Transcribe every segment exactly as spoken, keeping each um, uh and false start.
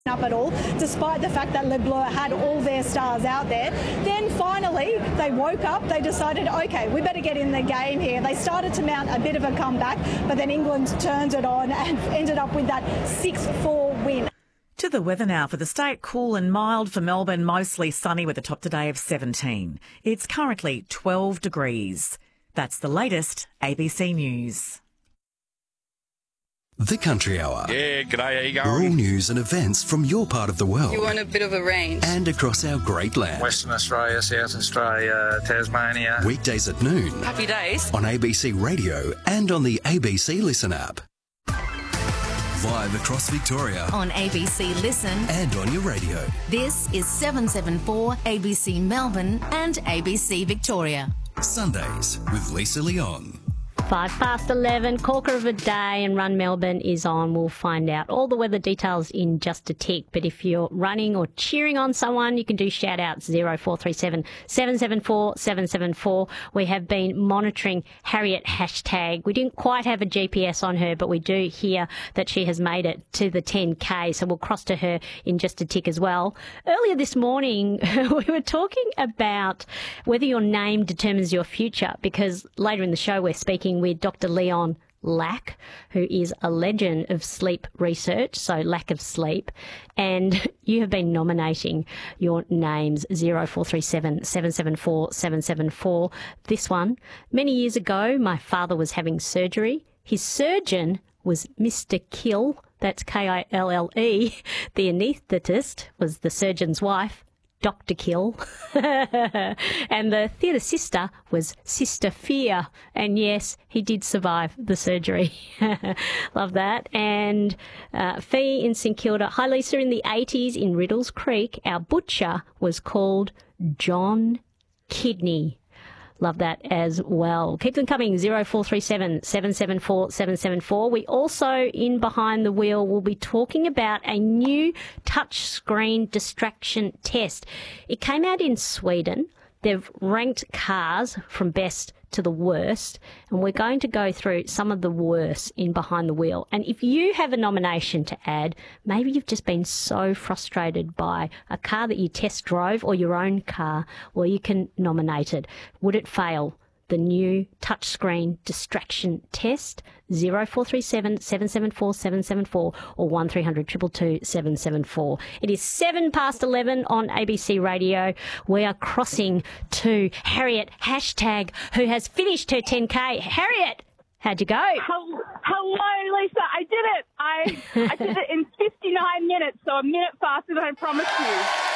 up at all, despite the fact that Le Bleu had all their stars out there. Then finally, they woke up, they decided, OK, we better get in the game here. They started to mount a bit of a comeback, but then England turned it on and ended up with that six four win. To the weather now for the state. Cool and mild for Melbourne, mostly sunny with a top today of seventeen. It's currently twelve degrees. That's the latest A B C News. The Country Hour. Yeah, g'day, how you going? Rural news and events from your part of the world. You want a bit of a range. And across our great land. Western Australia, South Australia, Tasmania. Weekdays at noon. Happy days. On A B C Radio and on the A B C Listen app. Live across Victoria. On A B C Listen. And on your radio. This is seven seven four A B C Melbourne and A B C Victoria. Sundays with Lisa Leon. Five past eleven, corker of a day, and Run Melbourne is on. We'll find out all the weather details in just a tick. But if you're running or cheering on someone, you can do shout outs zero four three seven, seven seven four, seven seven four. We have been monitoring Harriet hashtag. We didn't quite have a G P S on her, but we do hear that she has made it to the ten K. So we'll cross to her in just a tick as well. Earlier this morning, we were talking about whether your name determines your future, because later in the show we're speaking with Doctor Leon Lack, who is a legend of sleep research, so lack of sleep. And you have been nominating your names zero four three seven, seven seven four, seven seven four. This one, many years ago, my father was having surgery. His surgeon was Mister Kill, that's K I L L E. The anaesthetist was the surgeon's wife, Doctor Kill. And the theatre sister was Sister Fear. And yes, he did survive the surgery. Love that. And uh, Fee in St Kilda. Hi, Lisa. In the eighties in Riddles Creek, our butcher was called John Kidney. Love that as well. Keep them coming, zero four three seven, seven seven four, seven seven four. We also, in Behind the Wheel, will be talking about a new touchscreen distraction test. It came out in Sweden. They've ranked cars from best to the worst, and we're going to go through some of the worst in Behind the Wheel. And if you have a nomination to add, maybe you've just been so frustrated by a car that you test drove or your own car, well, you can nominate it. Would it fail? The new touchscreen distraction test, zero four three seven, seven seven four, seven seven four or one three hundred, two two two, seven seven four. It is seven past eleven on A B C Radio. We are crossing to Harriet hashtag, who has finished her ten K. Harriet, how'd you go? Hello, Lisa. I did it. I I did it in fifty-nine minutes, so a minute faster than I promised you.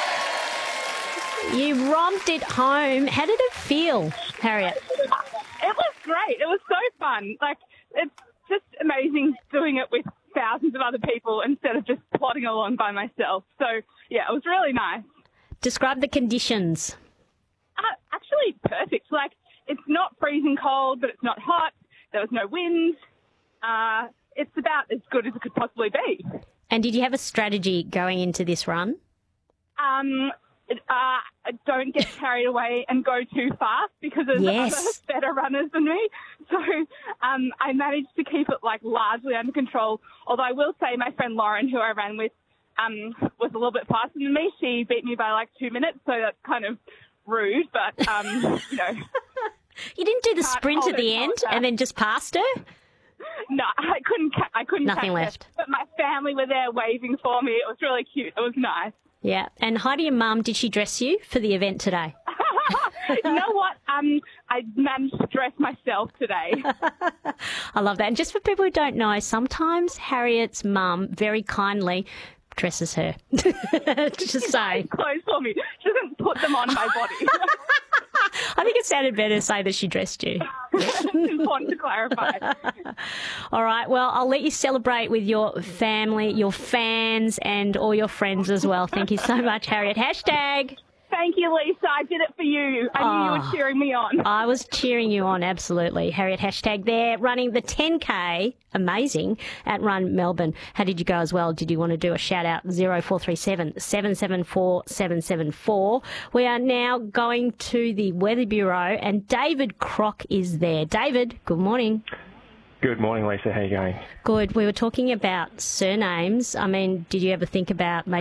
You romped it home. How did it feel, Harriet? It was great. It was so fun. Like, it's just amazing doing it with thousands of other people instead of just plodding along by myself. So, yeah, it was really nice. Describe the conditions. Uh, actually, perfect. Like, it's not freezing cold, but it's not hot. There was no wind. Uh, it's about as good as it could possibly be. And did you have a strategy going into this run? Um... Uh, don't get carried away and go too fast because there's yes. other better runners than me. So um, I managed to keep it like largely under control. Although I will say my friend Lauren, who I ran with, um, was a little bit faster than me. She beat me by like two minutes, so that's kind of rude. But um, you know, you didn't do the sprint at the end and then just passed her. No, I couldn't. Ca- I couldn't. Nothing left. Her. But my family were there waving for me. It was really cute. It was nice. Yeah. And hi to your mum. Did she dress you for the event today? You know what? Um, I managed to dress myself today. I love that. And just for people who don't know, sometimes Harriet's mum very kindly dresses her. Just saying. Clothes for me. She doesn't put them on my body. I think it sounded better to say that she dressed you. It's important to clarify. All right. Well, I'll let you celebrate with your family, your fans, and all your friends as well. Thank you so much, Harriet. Hashtag. Thank you, Lisa. I did it for you. I knew oh, you were cheering me on. I was cheering you on, absolutely. Harriet hashtag there, running the ten K, amazing, at Run Melbourne. How did you go as well? Did you want to do a shout out? zero four three seven, seven seven four, seven seven four. We are now going to the Weather Bureau, and David Crock is there. David, good morning. Good morning, Lisa. How are you going? Good. We were talking about surnames. I mean, did you ever think about maybe